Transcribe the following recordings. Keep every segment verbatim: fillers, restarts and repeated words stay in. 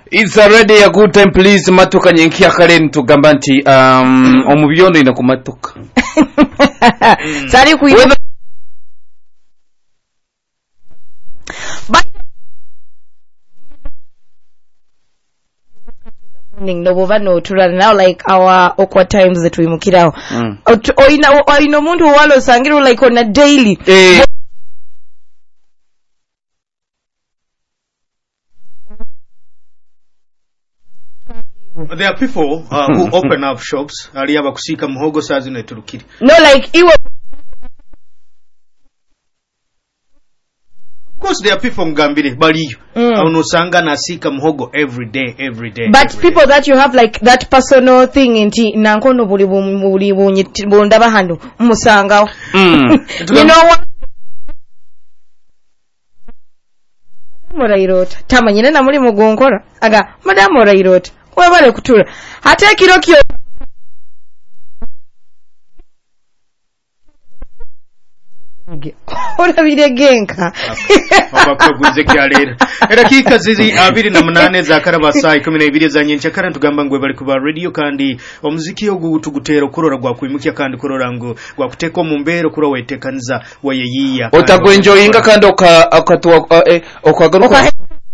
It's already a good time, please. Matuka nyenkia karen tugamba nti um omubyondo ina kumatuka. Sari ku no bova no turana now like our awkward times that we mukirao. Mm. O ina o ina muntu walo sangiru like on a daily. Eh. There are people uh, who open up shops. Aliyaba kusika muhogo sazi na turukiri. No, like iwo. Of course, there are people mgambire bali. Mm. Unosanga na sika muhogo every day, every day. But every people day. that you have like that personal thing inti nankono buli buli bunda bahando musanga. Mm. You know what? Morairota. Tama nyine na muri mugonkora. Aga madam Morairota. Wabale kutura hata kirokio ora bire genka abakwa guze kyalera era kika zizi abiri na munane za karabasa kumi na ibiri za nyencha kana tugamba ngwe bali kuba radio kandi omuziki ogu tugutera kurora gwa kwimukya kandi kurora ngo gwa kuteka mu mbero kuro wetekaniza wayeyiya otagwenjoyinga kandi oka akatwa okagaruka.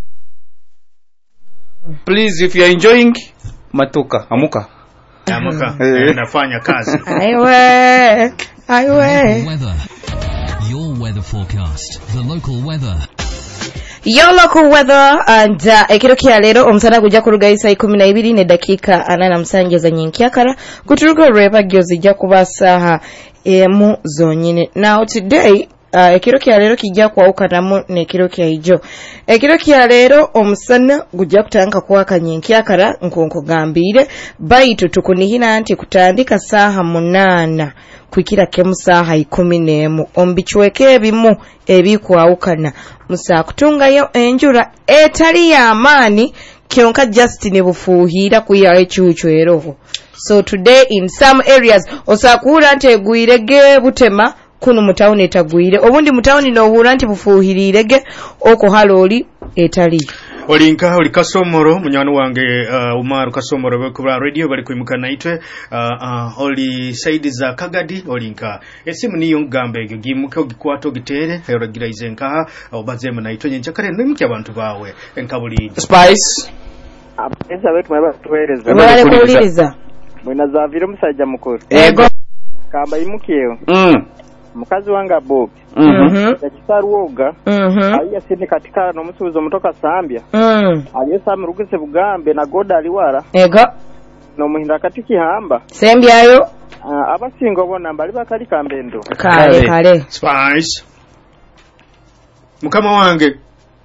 Please, if you are enjoying, matuka, amuka. Amuka, eh, nafanya kazi. Aiwe, aiwe. Weather. Your weather forecast. The local weather. Your local weather and uh, ekiro kya lero omusana gujja kurugaisa kumi na ibiri ne dakika ana na msanje za nyenkyakara kuturuka reba gyozi jja kubasaha emu zonyine. Now today Uh, ekiro kya lero kijja kwawukanamu n'ekiro kya ijo. Ekiro kya lero omusana gujja kutanka kwaka nyenkyakara nkonko gambire baitu tukunihina nti kutandika saha munana kwikira ke musaha ikumi n'emu ombichweke ebimu ebikwawukana musa kutungayo enjura etali ya amani kyonka Justin bufuhira kuya ekyucho eroho. So today in some areas osakura nti egwirege butema kuno mutawuni etagwire obundi mutawuni no buranti bufuhirirege oko haloli etali olinka oli kasomoro munywana wange uh, Umaru Kasomoro bekubra radio bali kuimuka naitwe uh, uh, oli saidi za Kagadi olinka esimu niyo ngambe egyo gimuka ogikwato gitere eragira izenka obazema naitwe nyenchakare nimukya abantu bawe enkabuli Spice abeza wetu mwaba tuwereza mwale kuliriza mwina zavire musajja mukuru ego kamba imukyeyo mm mukazi wanga Bob mhm yakisaruoga mhm aiya sindi katika no musubizo mutoka Sambia mhm aliyo samurugise Bugambe na goda aliwara ego no muhinda katiki hamba Sambia yo uh, abasingo bona mbali bakali kambendo kale kale Spice mukama wange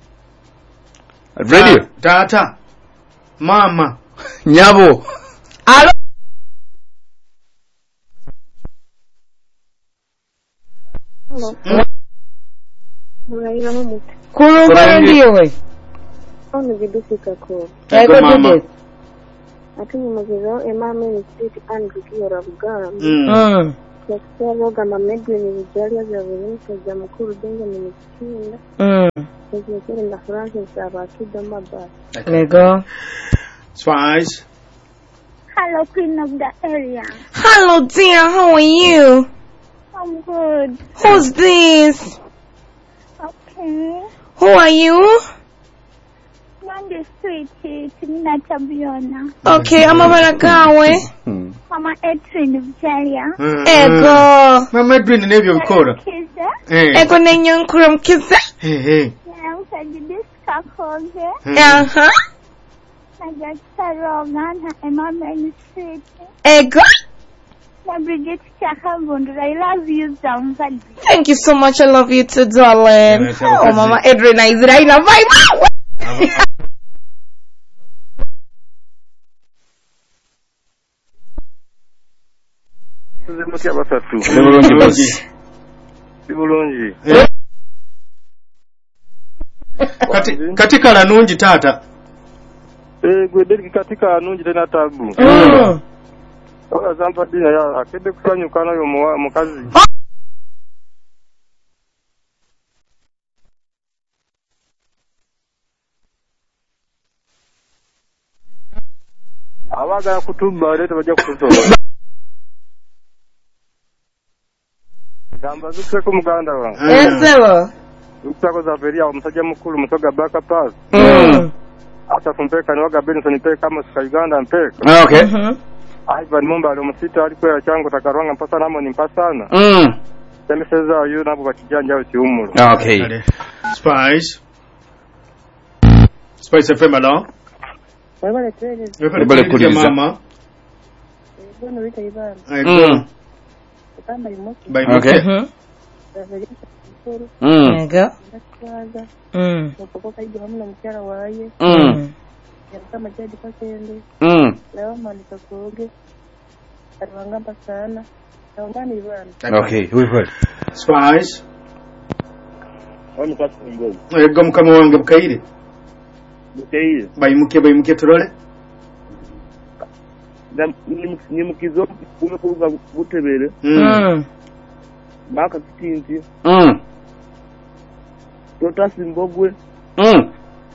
radio tata mama nyabo alo Hello. Muraira mamuti. Kurumba ndiyo we. Ono bidufika ko. Ego dede. Atuni magero emame ni state and kiyora Bugambe. Mm. Kwa kama medwe ni vijalia vya vilinso za mkuru denga ni mkikinda. Mm. Kwa kile na France saba kida mabasi. Ego. Spice. Hello, queen of the area. Hello dear, how are you? I'm good. Who's this? Okay. Who are you? Monday sweet, Tina Tabiona. Okay, I'm Abaragawe. Mama Edwin Vijalia. Ego. Mama Edwin nebyo bikora. Kiza. Ego nenyo nkuram kiza. Hey hey. Yeah, usajidis kakoge. Aha. Najasaroga na emame sweet. Ego. Bridget Chakabondo, I love you, Zamfadi. Thank you so much. I love you too, darling. Yeah, oh, Mama Edrina is right now. Bye, bye. Mutya basatu. Nebulungi basi. Sibulungi. Kati katika la nungi tata. Eh gwedeki katika nungi tena tabu. Mm. Ola Zamfadi ya akede kusanyuka nayo mukazi. Abaga kutumba leta bajja kutusoba. Gamba zukwe ku muganda wange. Esebo. Ukutako za feria omusajja mukulu musoga baka pass. Mm. Ata kumpeka ni waga Benson mpeka kama sika Uganda mpeka. Okay. Mhm. Ivan Mumba ali musita ali kwa chango takarwanga mpasa namo ni mpasana. Mm. Temeseza yu nabo bakijanja uti umuru. Okay. Spice. Spice F M alo. Wabale twele. Webale kuliza mama. Bono wita ibana. Mm. Kamba imoki. By Okay. Mhm. Mm. Ego. Ndakwaza. Mm. Nopokoka ije hamuna mchara waye. Mm. Kama jadi pasende. Mm. Leo malika kuoge. Arwangamba sana. Naongani ibana. Okay, we heard. Spice. Oni kasi ngozi. Ego mukama wange bukaire. Buteye. Bayimuke bayimuke turole. Ni mukizo umekuza gutebere. Mm. Baka kitinzi. Mm. Tota simbogwe. Mm.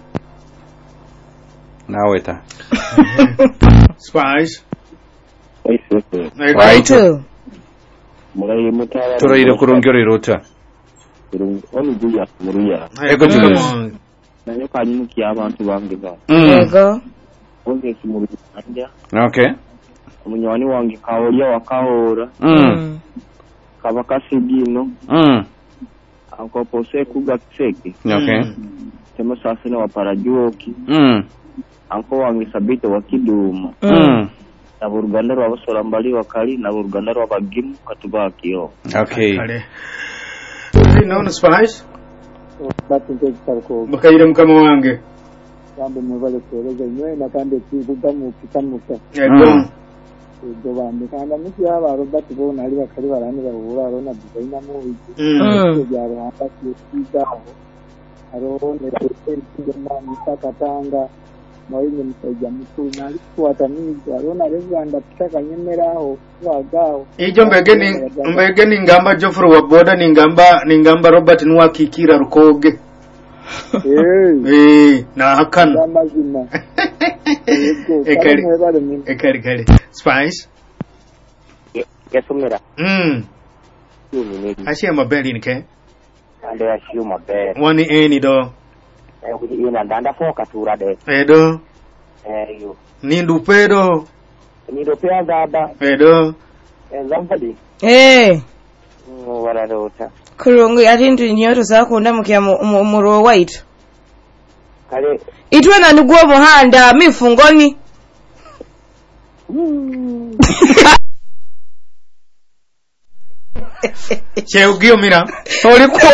Nawe ta. Spice. Oisese. Ego. Waitu. Murayi mutara. Turayire kurongera irota. Oni duya muruya. Ego Mm. mukama. Nanyo kanyimuki abantu bange ba. Mm. Ego. Onge kimuru anja. Okay. Umunyawani wange kaolya wakahora. Mm. Kabaka sigino. Mm. Ankopose kuga kiseke. Okay. Temo sasina wa parajuoki. Mm. Anko wange sabite wa kiduma. Mm. Na buruganda rwa basora mbali wakali na buruganda rwa bagimu katubakio. Okay. Kale. Naona Spice. Bati ntekako Bukaire mukama wange. kambe mubale kueleza nyoe na kambe kigugamu kitamuka. Ego. Ego bambe kanda musi aba Robert bona ali bakali barani bahura rona designer movie. Mm. Yaro hapa kisiga. Aro ne kutenda mtakatanga. Mwinyi msaidia mkuu na alikuwa mizi arona Rwanda kitaka nyemeraho wagao. Ijo mbege ni mbege ni ngamba Geoffrey wa boda ni ngamba ni ngamba Robert nwa kikira rukoge. Eh. Eh na hakana. Amazima. Ekari. Ekari kari. Spice. Kesumira. Mm. Yumi ne. Ashi amabeli nike. Ande ashuma be. Wani eni do. Eh kuri ina ndanda foka tura de. Edo. Eh yo. Ni ndupedo. Ni do pea dada. Edo. Eh zampadi. Eh. Mm wala dota. Kurungu atintu nyoto sakunda mukia muro white. Kale Itwe na ndugu muhanda mifungoni. Cheugio mira. Olikuwa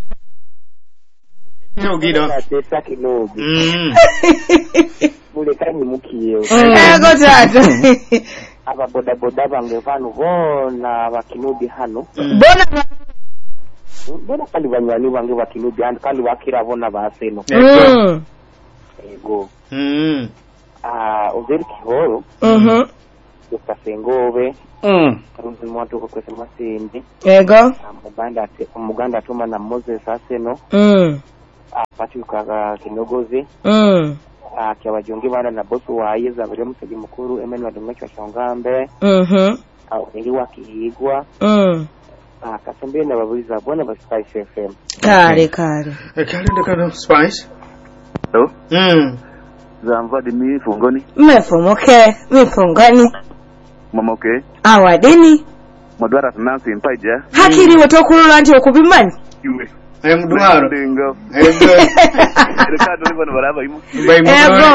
Cheugiro. atesa kinobi. Mm. Mule kanyi mukiyo. ego tata. Aba boda boda bange vanu bona bakinobi hano. Bona Bona kali banyani bange bakinobi and kali bakira bona baseno. Mm. Ego. Mm. Ah ozeri kihoro. Mhm. Ukasengobe. Mm. Karunzi mwantu ko kwese masindi. Ego. Muganda ate umuganda atuma na Moses aseno. Mm. Pati ukaga kinogozi. Mm. Ah kyabajongi bana na boss wayiza bari musagi mukuru Emmanuel Dumechwa Shongambe. Mhm. Au ndi wakihigwa. Mm. Ah kasombe na babuliza bona ba Spice F M. Kare kare. Ekari ndakana Spice. Hello? Mm. Zamva di mifungoni. Mefomoke mifungoni. Mama okay. Awadeni. Madwara tunansi mpaija. Hakiri watokulula nti okubimani. Iwe. Ayo mudwaro. Dengo. Ego. Rekado libo na baraba imu. Bai Ego.